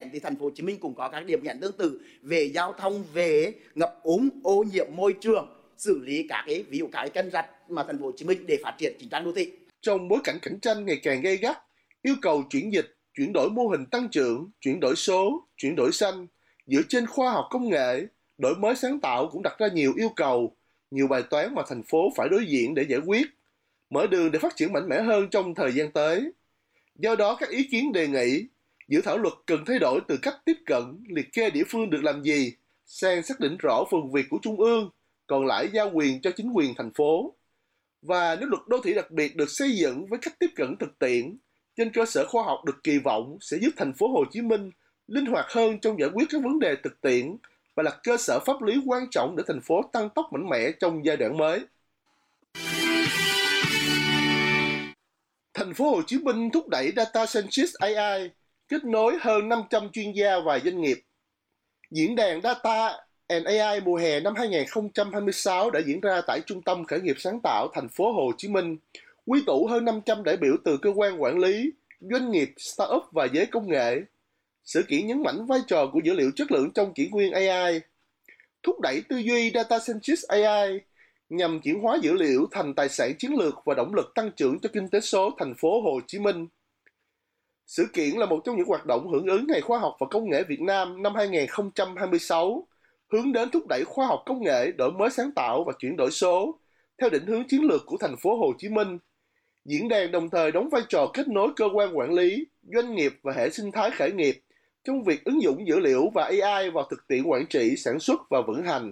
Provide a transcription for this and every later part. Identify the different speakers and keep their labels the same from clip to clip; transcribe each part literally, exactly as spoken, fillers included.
Speaker 1: nghẽn thì thành phố Hồ Chí Minh cũng có các điểm nghẽn tương tự về giao thông, về ngập úng, ô nhiễm môi trường, xử lý các cái ví dụ các cái kênh rạch mà thành phố Hồ Chí Minh để phát triển chỉnh trang đô thị.
Speaker 2: Trong bối cảnh cạnh tranh ngày càng gay gắt, yêu cầu chuyển dịch, chuyển đổi mô hình tăng trưởng, chuyển đổi số, chuyển đổi xanh dựa trên khoa học công nghệ, đổi mới sáng tạo cũng đặt ra nhiều yêu cầu, nhiều bài toán mà thành phố phải đối diện để giải quyết, mở đường để phát triển mạnh mẽ hơn trong thời gian tới. Do đó, các ý kiến đề nghị dự thảo luật cần thay đổi từ cách tiếp cận, liệt kê địa phương được làm gì, sang xác định rõ phần việc của Trung ương, còn lại giao quyền cho chính quyền thành phố. Và nếu luật đô thị đặc biệt được xây dựng với cách tiếp cận thực tiễn, trên cơ sở khoa học được kỳ vọng sẽ giúp thành phố Hồ Chí Minh linh hoạt hơn trong giải quyết các vấn đề thực tiễn và là cơ sở pháp lý quan trọng để thành phố tăng tốc mạnh mẽ trong giai đoạn mới. Thành phố Hồ Chí Minh thúc đẩy Data Scientist a i, kết nối hơn năm trăm chuyên gia và doanh nghiệp. Diễn đàn Data and a i mùa hè năm hai không hai sáu đã diễn ra tại Trung tâm Khởi nghiệp sáng tạo thành phố Hồ Chí Minh, quy tụ hơn năm trăm đại biểu từ cơ quan quản lý, doanh nghiệp, startup và giới công nghệ. Sự kiện nhấn mạnh vai trò của dữ liệu chất lượng trong kỷ nguyên a i, thúc đẩy tư duy Data Scientist a i nhằm chuyển hóa dữ liệu thành tài sản chiến lược và động lực tăng trưởng cho kinh tế số thành phố Hồ Chí Minh. Sự kiện là một trong những hoạt động hưởng ứng Ngày Khoa học và Công nghệ Việt Nam năm hai không hai sáu, hướng đến thúc đẩy khoa học công nghệ, đổi mới sáng tạo và chuyển đổi số theo định hướng chiến lược của thành phố Hồ Chí Minh. Diễn đàn đồng thời đóng vai trò kết nối cơ quan quản lý, doanh nghiệp và hệ sinh thái khởi nghiệp trong việc ứng dụng dữ liệu và a i vào thực tiễn quản trị, sản xuất và vận hành.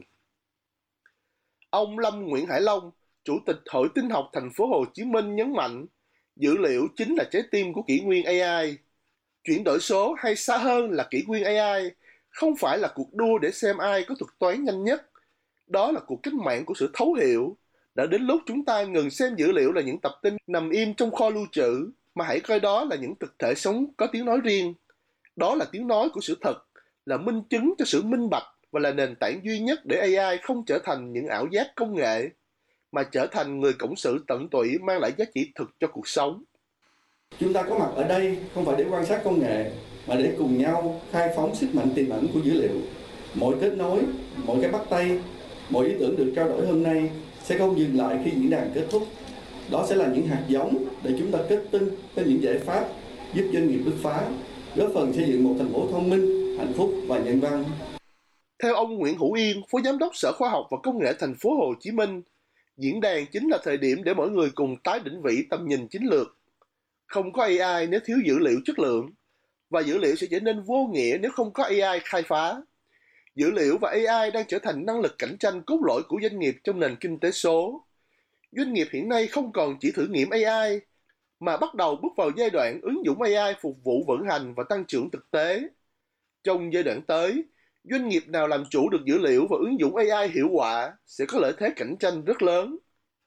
Speaker 2: Ông Lâm Nguyễn Hải Long, Chủ tịch Hội Tin học thành phố Hồ Chí Minh nhấn mạnh, dữ liệu chính là trái tim của kỷ nguyên a i. Chuyển đổi số hay xa hơn là kỷ nguyên a i không phải là cuộc đua để xem ai có thuật toán nhanh nhất. Đó là cuộc cách mạng của sự thấu hiểu. Đã đến lúc chúng ta ngừng xem dữ liệu là những tập tin nằm im trong kho lưu trữ, mà hãy coi đó là những thực thể sống có tiếng nói riêng. Đó là tiếng nói của sự thật, là minh chứng cho sự minh bạch và là nền tảng duy nhất để a i không trở thành những ảo giác công nghệ, mà trở thành người cộng sự tận tụy mang lại giá trị thực cho cuộc sống.
Speaker 3: Chúng ta có mặt ở đây không phải để quan sát công nghệ, mà để cùng nhau khai phóng sức mạnh tiềm ẩn của dữ liệu. Mỗi kết nối, mỗi cái bắt tay, mỗi ý tưởng được trao đổi hôm nay sẽ không dừng lại khi diễn đàn kết thúc. Đó sẽ là những hạt giống để chúng ta kết tinh với những giải pháp giúp doanh nghiệp bứt phá, góp phần xây dựng một thành phố thông minh, hạnh phúc và nhân văn.
Speaker 2: Theo ông Nguyễn Hữu Yên, Phó Giám đốc Sở Khoa học và Công nghệ thành phố Hồ Chí Minh, diễn đàn chính là thời điểm để mọi người cùng tái định vị tầm nhìn chiến lược. Không có a i nếu thiếu dữ liệu chất lượng, và dữ liệu sẽ trở nên vô nghĩa nếu không có a i khai phá. Dữ liệu và a i đang trở thành năng lực cạnh tranh cốt lõi của doanh nghiệp trong nền kinh tế số. Doanh nghiệp hiện nay không còn chỉ thử nghiệm a i, mà bắt đầu bước vào giai đoạn ứng dụng a i phục vụ vận hành và tăng trưởng thực tế. Trong giai đoạn tới, doanh nghiệp nào làm chủ được dữ liệu và ứng dụng a i hiệu quả sẽ có lợi thế cạnh tranh rất lớn.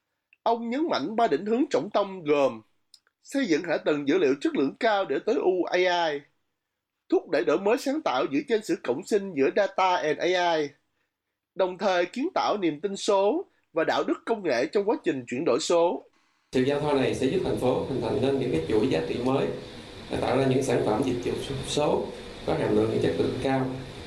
Speaker 2: Ông nhấn mạnh ba định hướng trọng tâm gồm xây dựng hạ tầng dữ liệu chất lượng cao để tối ưu a i, thúc đẩy đổi mới sáng tạo dựa trên sự cộng sinh giữa data and a i, đồng thời kiến tạo niềm tin số và đạo đức công nghệ trong quá trình chuyển đổi số.
Speaker 4: Sự giao thoa này sẽ giúp thành phố hình thành nên những cái chuỗi giá trị mới, tạo ra những sản phẩm dịch vụ số có hàm lượng chất lượng cao,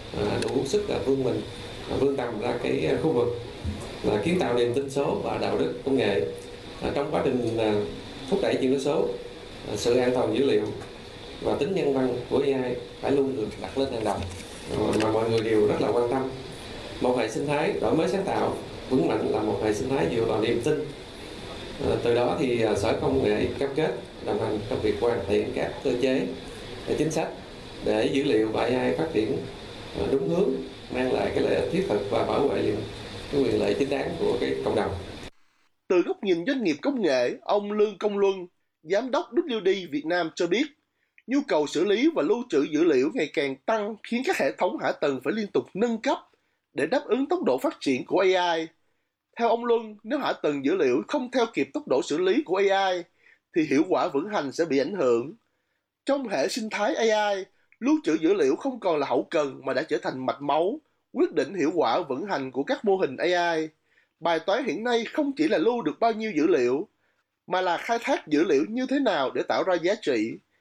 Speaker 4: đủ sức là vươn mình, vươn tầm ra cái khu vực, và kiến tạo niềm tin số và đạo đức công nghệ. Trong quá trình thúc đẩy chuyển đổi số, sự an toàn dữ liệu và tính nhân văn của a i phải luôn được đặt lên hàng đầu, mà mọi người đều rất là quan tâm. Một hệ sinh thái đổi mới sáng tạo vững mạnh là một hệ sinh thái dựa vào niềm tin. Từ đó thì Sở Công nghệ cam kết đồng hành trong việc hoàn thiện các cơ chế, chính sách để dữ liệu và a i phát triển đúng hướng, mang lại cái lợi ích thiết thực và bảo vệ những cái quyền lợi chính đáng của cái cộng đồng.
Speaker 2: Từ góc nhìn doanh nghiệp công nghệ, ông Lương Công Luân, Giám đốc W D Việt Nam cho biết, nhu cầu xử lý và lưu trữ dữ liệu ngày càng tăng khiến các hệ thống hạ tầng phải liên tục nâng cấp để đáp ứng tốc độ phát triển của a i. Theo ông Luân, nếu hạ tầng dữ liệu không theo kịp tốc độ xử lý của a i, thì hiệu quả vận hành sẽ bị ảnh hưởng. Trong hệ sinh thái a i, lưu trữ dữ liệu không còn là hậu cần mà đã trở thành mạch máu, quyết định hiệu quả vận hành của các mô hình a i. Bài toán hiện nay không chỉ là lưu được bao nhiêu dữ liệu, mà là khai thác dữ liệu như thế nào để tạo ra giá trị.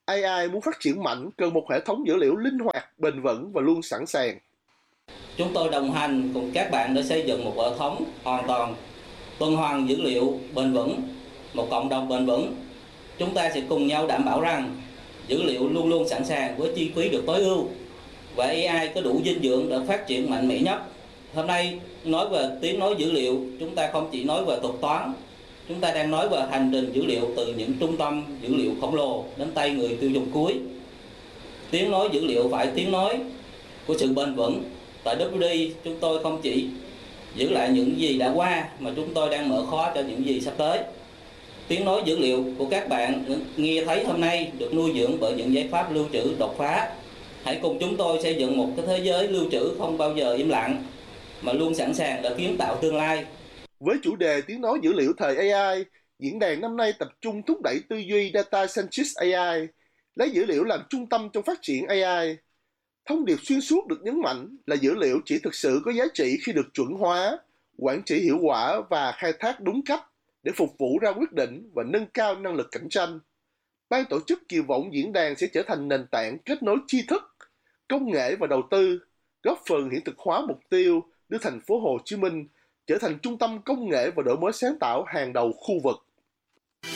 Speaker 2: a i muốn phát triển mạnh cần một hệ thống dữ liệu linh hoạt, bền vững và luôn sẵn sàng.
Speaker 5: Chúng tôi đồng hành cùng các bạn để xây dựng một hệ thống hoàn toàn tuần hoàn dữ liệu bền vững, một cộng đồng bền vững. Chúng ta sẽ cùng nhau đảm bảo rằng dữ liệu luôn luôn sẵn sàng với chi phí được tối ưu và a i có đủ dinh dưỡng để phát triển mạnh mẽ nhất. Hôm nay nói về tiếng nói dữ liệu, chúng ta không chỉ nói về thuật toán, chúng ta đang nói về hành trình dữ liệu từ những trung tâm dữ liệu khổng lồ đến tay người tiêu dùng cuối. Tiếng nói dữ liệu phải tiếng nói của sự bền vững. Tại vê kép đê chúng tôi không chỉ giữ lại những gì đã qua mà chúng tôi đang mở khóa cho những gì sắp tới. Tiếng nói dữ liệu của các bạn nghe thấy hôm nay được nuôi dưỡng bởi những giải pháp lưu trữ đột phá. Hãy cùng chúng tôi xây dựng một cái thế giới lưu trữ không bao giờ im lặng mà luôn sẵn sàng để kiến tạo tương lai.
Speaker 2: Với chủ đề tiếng nói dữ liệu thời a i, diễn đàn năm nay tập trung thúc đẩy tư duy Data Centric a i, lấy dữ liệu làm trung tâm trong phát triển a i. Thông điệp xuyên suốt được nhấn mạnh là dữ liệu chỉ thực sự có giá trị khi được chuẩn hóa, quản trị hiệu quả và khai thác đúng cách để phục vụ ra quyết định và nâng cao năng lực cạnh tranh. Ban tổ chức kỳ vọng diễn đàn sẽ trở thành nền tảng kết nối tri thức, công nghệ và đầu tư, góp phần hiện thực hóa mục tiêu đưa thành phố Hồ Chí Minh trở thành trung tâm công nghệ và đổi mới sáng tạo hàng đầu khu vực.